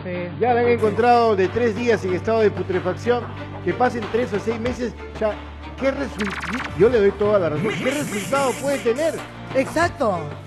Sí. Ya la han encontrado de 3 días en estado de putrefacción, que pasen 3 o 6 meses, ya, ¿qué resultado? Yo le doy toda la razón. ¿Qué resultado puede tener? Exacto.